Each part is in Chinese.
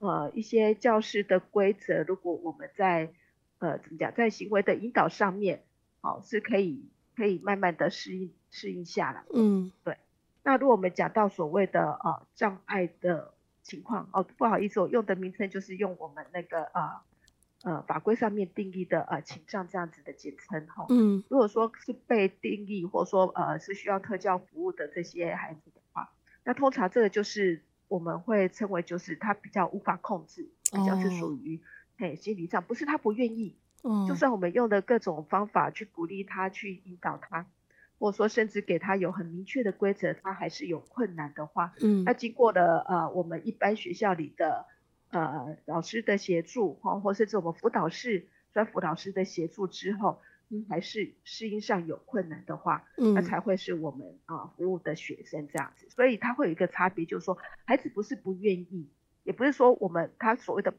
一些教师的规则，如果我们在怎么讲，在行为的引导上面，是可以慢慢的适应下来的。对。那如果我们讲到所谓的障碍的情况，不好意思，我用的名称就是用我们那个法规上面定义的情障这样子的简称哈。如果说是被定义或说是需要特教服务的这些孩子的话，那通常这个就是我们会称为就是他比较无法控制，比较是属于心理上，不是他不愿意，就算我们用的各种方法去鼓励他，去引导他，或者说甚至给他有很明确的规则，他还是有困难的话，那经过了我们一般学校里的老师的协助，或甚至我们专辅导师的协助之后，还是适应上有困难的话，那才会是我们服务的学生这样子。所以他会有一个差别，就是说孩子不是不愿意，也不是说他所谓的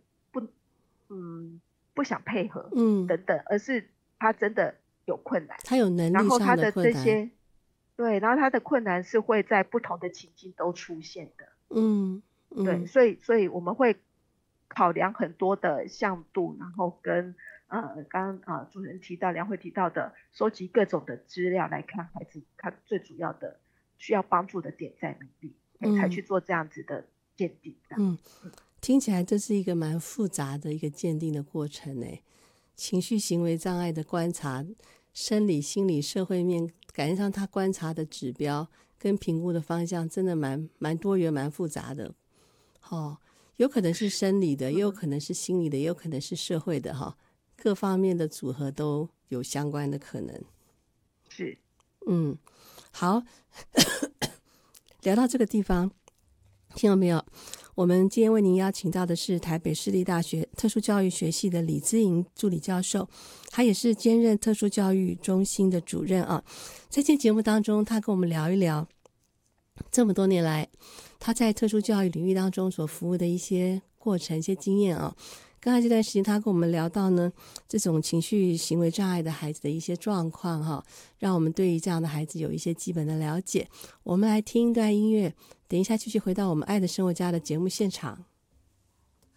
不想配合等等，而是他真的有困难， 他有能力上的困难。 对，然后他的困难是会在不同的情境都出现的。对，所以我们会考量很多的向度，然后跟刚刚主持人提到梁慧提到的收集各种的资料来看孩子他最主要的需要帮助的点在哪里，才去做这样子的鉴定。 听起来这是一个蛮复杂的一个鉴定的过程耶。情绪行为障碍的观察，生理心理社会面，感觉上他观察的指标跟评估的方向真的蛮多元蛮复杂的。有可能是生理的，也有可能是心理的，也有可能是社会的，各方面的组合都有相关的可能。 是。 好聊到这个地方，听到没有，我们今天为您邀请到的是台北市立大学特殊教育学系的李姿莹助理教授，他也是兼任特殊教育中心的主任啊。在今天节目当中，他跟我们聊一聊这么多年来他在特殊教育领域当中所服务的一些过程、一些经验啊。刚才这段时间他跟我们聊到呢，这种情绪行为障碍的孩子的一些状况让我们对于这样的孩子有一些基本的了解。我们来听一段音乐，等一下继续回到我们爱的生活家的节目现场。